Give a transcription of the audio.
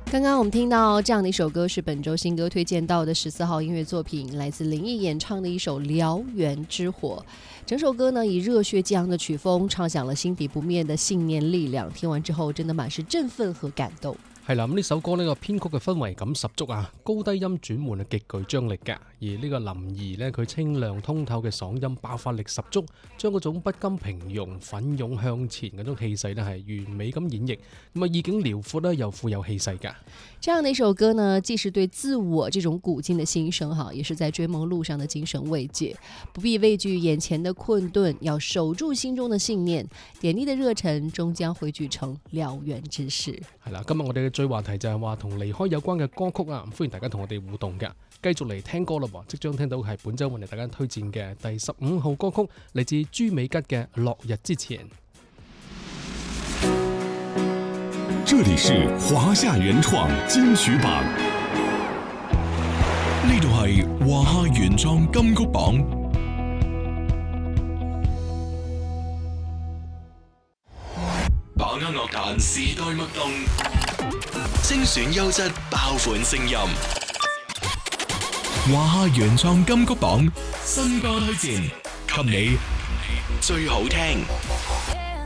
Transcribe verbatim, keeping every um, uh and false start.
刚刚我们听到这样的一首歌，是本周新歌推荐到的十四号音乐作品，来自林毅演唱的一首《燎原之火》。整首歌呢以热血激昂的曲风，唱响了心底不灭的信念力量。听完之后，真的满是振奋和感動。 係啦，咁呢首歌呢個編曲嘅氛圍感十足啊，高低音轉換係極具張力嘅。而呢個林怡呢，佢清亮通透嘅嗓音爆發力十足，將嗰種不甘平庸、奮勇向前嗰種氣勢呢係完美咁演繹。咁啊意境遼闊呢，又富有氣勢㗎。 這樣的一首歌呢，既是對自我這種古今的心聲哈，也是在追夢路上的精神慰藉。不必畏懼眼前的困頓，要守住心中的信念，點滴的熱忱終將匯聚成燎原之勢。 係啦，今日我哋嘅最話題就係話同離開有關嘅歌曲啊，歡迎大家同我哋互動㗎。繼續嚟聽歌啦喎，即將聽到係本週為大家推薦嘅第十五號歌曲，嚟自朱美吉嘅《落日之前》。 這裡是華夏原創金曲榜，呢度係華夏原創金曲榜。把握樂壇時代脈動，精選優質爆款聲音。華夏原創金曲榜新歌推薦，給你最好聽。